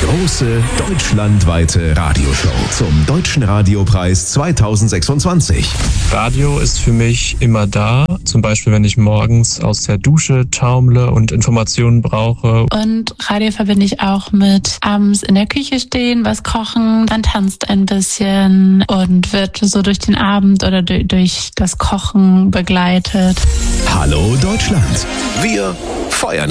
große deutschlandweite Radioshow zum Deutschen Radiopreis 2026. Radio ist für mich immer da, zum Beispiel wenn ich morgens aus der Dusche taumle und Informationen brauche. Und Radio verbinde ich auch mit abends in der Küche stehen, was kochen, man tanzt ein bisschen und wird so durch den Abend oder durch das Kochen begleitet. Hallo Deutschland, wir feuern